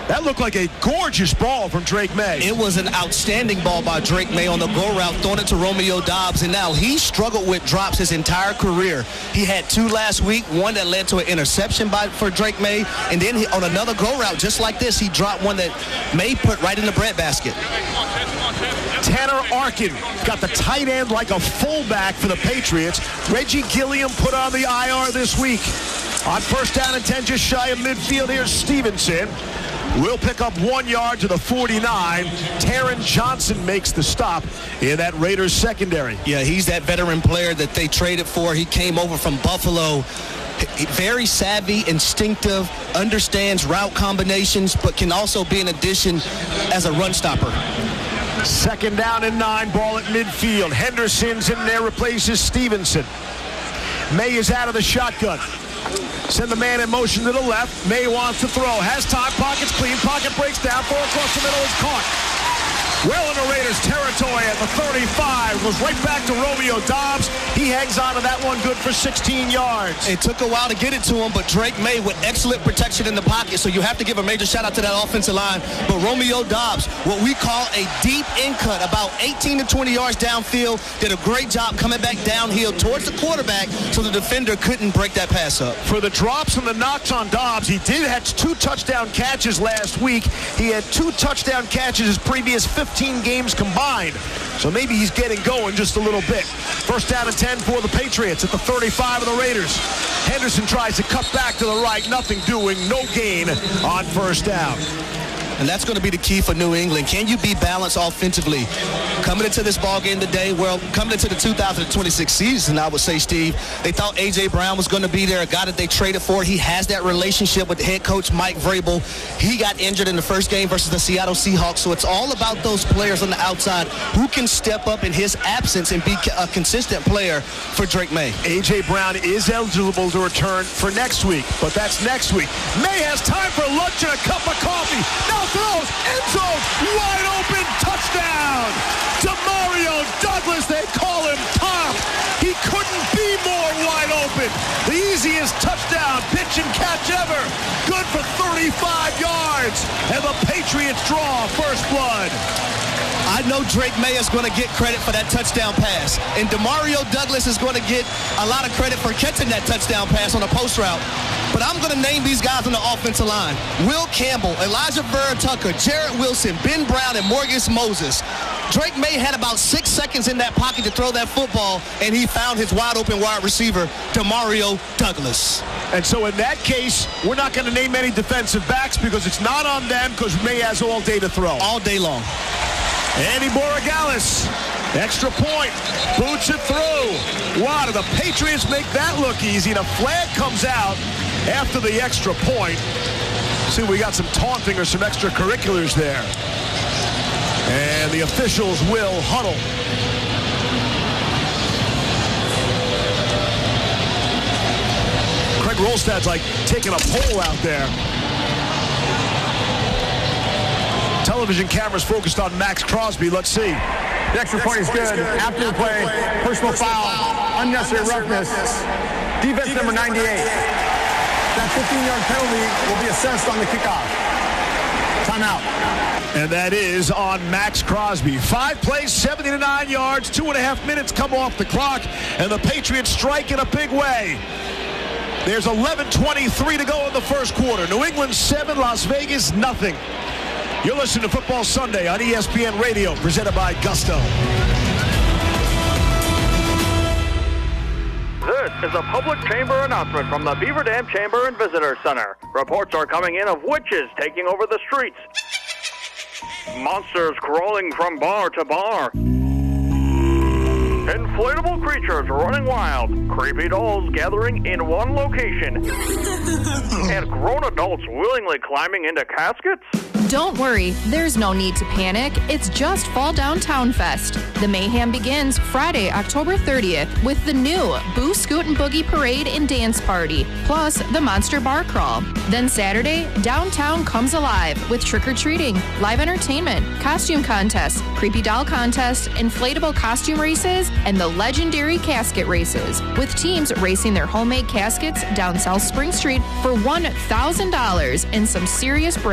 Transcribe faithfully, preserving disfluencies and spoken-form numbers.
That looked like a gorgeous ball from Drake May. It was an outstanding ball by Drake May on the go route, throwing it to Romeo Doubs, and now he struggled with drops his entire career. He had two last week, one that led to an interception by for Drake May, and then he, on another go route just like this, he dropped one that May put right in the breadbasket. Tanner Arkin got the tight end like a fullback for the Patriots. Reggie Gilliam put on the I R this week. On first down and ten, just shy of midfield, here's Stevenson. Will pick up one yard to the forty-nine. Taron Johnson makes the stop in that Raiders secondary. Yeah, he's that veteran player that they traded for. He came over from Buffalo. Very savvy, instinctive, understands route combinations, but can also be an addition as a run stopper. Second down and nine, ball at midfield. Henderson's in there, replaces Stevenson. May is out of the shotgun. Send the man in motion to the left. May wants to throw. Has time. Pocket's clean. Pocket breaks down. Throw across the middle is caught. Well in the Raiders territory at the thirty-five. Goes right back to Romeo Doubs. He hangs on to that one, good for sixteen yards. It took a while to get it to him, but Drake May with excellent protection in the pocket, so you have to give a major shout out to that offensive line. But Romeo Doubs, what we call a deep in cut, about eighteen to twenty yards downfield, did a great job coming back downhill towards the quarterback so the defender couldn't break that pass up. For the drops and the knocks on Doubs, he did have two touchdown catches last week. He had two touchdown catches his previous fifteen games combined. So maybe he's getting going just a little bit. First down and ten for the Patriots at the thirty-five of the Raiders. Henderson tries to cut back to the right. Nothing doing. No gain on first down. And that's going to be the key for New England. Can you be balanced offensively? Coming into this ball game today, well, coming into the two thousand twenty-six season, I would say, Steve, they thought A J. Brown was going to be there, a guy that they traded for. He has that relationship with the head coach, Mike Vrabel. He got injured in the first game versus the Seattle Seahawks, so it's all about those players on the outside who can step up in his absence and be a consistent player for Drake May. A J. Brown is eligible to return for next week, but that's next week. May has time for lunch and a cup of coffee. Now throws, end zone, wide open, touchdown. Demario Douglas, they call him Tom. He couldn't be more wide open. The easiest touchdown, pitch and catch ever. Good for thirty-five yards. And the Patriots draw first blood. I know Drake May is going to get credit for that touchdown pass, and Demario Douglas is going to get a lot of credit for catching that touchdown pass on a post route. But I'm going to name these guys on the offensive line. Will Campbell, Elijah Vera-Tucker, Jarrett Wilson, Ben Brown, and Morgus Moses. Drake May had about six seconds in that pocket to throw that football, and he found his wide-open wide receiver, Demario Douglas. And so in that case, we're not going to name any defensive backs because it's not on them because May has all day to throw. All day long. Andy Borogalis, extra point, boots it through. Wow, do the Patriots make that look easy? And a flag comes out after the extra point. See, we got some taunting or some extracurriculars there. And the officials will huddle. Craig Rolstad's like taking a poll out there. Television cameras focused on Max Crosby. Let's see. The extra point is good. After the play, personal foul, unnecessary roughness, defense number ninety-eight. That fifteen-yard penalty will be assessed on the kickoff. Timeout. And that is on Max Crosby. Five plays, seventy to nine yards, two and a half minutes come off the clock, and the Patriots strike in a big way. There's eleven twenty-three to go in the first quarter. New England seven, Las Vegas nothing. You're listening to Football Sunday on E S P N Radio, presented by Gusto. This is a public chamber announcement from the Beaver Dam Chamber and Visitor Center. Reports are coming in of witches taking over the streets, monsters crawling from bar to bar, inflatable creatures running wild, creepy dolls gathering in one location, and grown adults willingly climbing into caskets. Don't worry, there's no need to panic. It's just Fall Downtown Fest. The mayhem begins Friday, October thirtieth with the new Boo Scoot and Boogie Parade and Dance Party, plus the Monster Bar Crawl. Then Saturday, downtown comes alive with trick-or-treating, live entertainment, costume contests, creepy doll contests, inflatable costume races, and the legendary casket races, with teams racing their homemade caskets down South Spring Street for one thousand dollars and some serious breaks.